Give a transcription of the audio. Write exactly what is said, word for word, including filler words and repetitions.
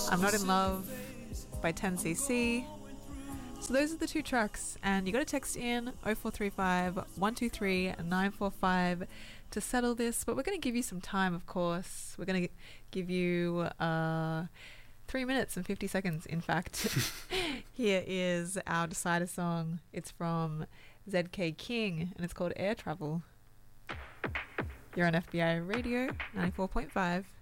I'm Not in Love by ten C C. So those are the two tracks, and you got to text in oh four three five, one two three, nine four five to settle this, but we're going to give you some time, of course. We're going to give you uh, three minutes and fifty seconds, in fact. Here is our decider song. It's from Z K King, and it's called Air Travel. You're on F B I Radio ninety-four point five.